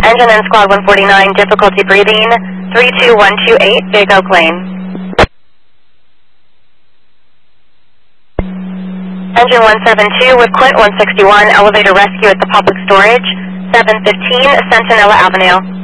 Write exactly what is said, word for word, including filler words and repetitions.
Engine in Squad one forty-nine, difficulty breathing, three two one two eight, Big Oak Lane. Engine one seventy-two with Quint one sixty-one, elevator rescue at the public storage, seven fifteen Centinela Avenue.